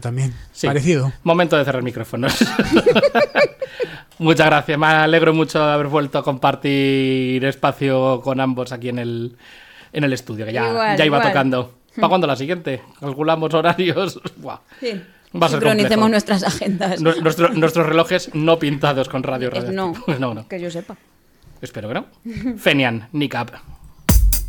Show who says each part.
Speaker 1: También,
Speaker 2: Sí.
Speaker 1: parecido.
Speaker 2: Momento de cerrar micrófonos. Muchas gracias, me alegro mucho de haber vuelto a compartir espacio con ambos aquí en el estudio, que ya iba
Speaker 3: Igual.
Speaker 2: tocando. ¿Para cuándo la siguiente? Calculamos horarios. Buah.
Speaker 3: Sí.
Speaker 2: Va a ser
Speaker 3: Sincronicemos
Speaker 2: complejo.
Speaker 3: nuestras agendas.
Speaker 2: Nuestros relojes no pintados con radio.
Speaker 3: No,
Speaker 2: No.
Speaker 3: que yo sepa.
Speaker 2: Espero que no. Fenian, Nick Up.